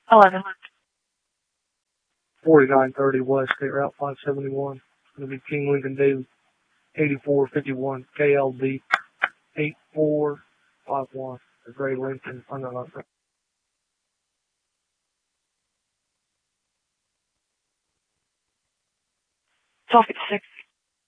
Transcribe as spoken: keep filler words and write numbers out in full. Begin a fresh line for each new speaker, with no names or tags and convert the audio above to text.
eleven.
forty-nine thirty West, State Route five seventy-one. It's going to be King Lincoln David, eighty-four fifty-one, K L D, eight four five one. The Gray Lincoln, oh no, not Gray.
twelve fifty-six.